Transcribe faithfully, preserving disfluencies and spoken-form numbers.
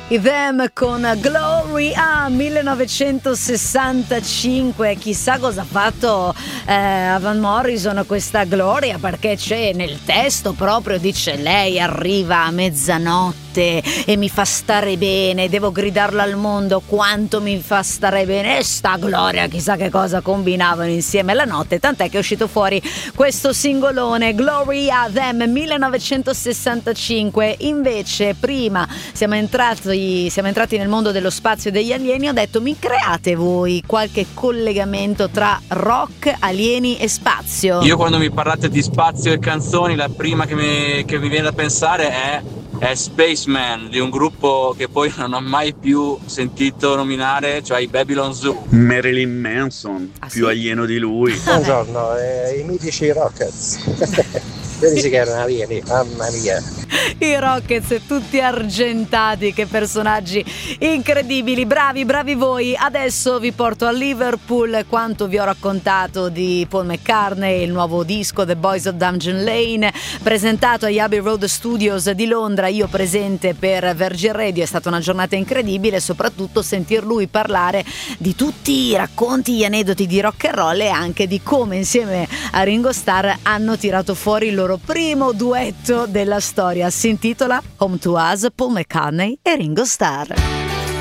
I Them con Gloria millenovecentosessantacinque. Chissà cosa ha fatto eh, Van Morrison questa Gloria, perché c'è nel testo proprio, dice: lei arriva a mezzanotte e mi fa stare bene, devo gridarlo al mondo quanto mi fa stare bene. E sta Gloria chissà che cosa combinavano insieme la notte, tant'è che è uscito fuori questo singolone, Gloria, Them millenovecentosessantacinque. Invece prima siamo entrati, siamo entrati nel mondo dello spazio e degli alieni. Ho detto: mi create voi qualche collegamento tra rock, alieni e spazio? Io quando mi parlate di spazio e canzoni, la prima che mi, che mi viene da pensare è è Spaceman, di un gruppo che poi non ho mai più sentito nominare, cioè i Babylon Zoo. Marilyn Manson, ah, più sì? alieno di lui. Buongiorno, eh, i mitici Rockets. Vedi che erano alieni, mamma mia. I Rockets tutti argentati, che personaggi incredibili, bravi, bravi voi. Adesso vi porto a Liverpool. Quanto vi ho raccontato di Paul McCartney, il nuovo disco The Boys of Dungeon Lane, presentato agli Abbey Road Studios di Londra, io presente per Virgin Radio. È stata una giornata incredibile, soprattutto sentir lui parlare di tutti i racconti, gli aneddoti di rock and roll e anche di come insieme a Ringo Starr hanno tirato fuori il loro primo duetto della storia. Si intitola Home to Us, Paul McCartney e Ringo Starr.